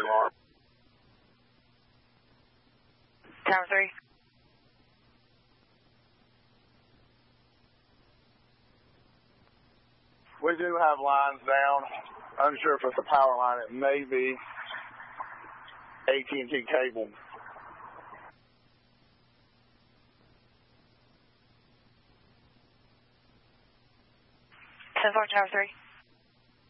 alarm. Tower 3. We do have lines down. Unsure if it's a power line. It may be AT&T cable. 10-4, Tower 3.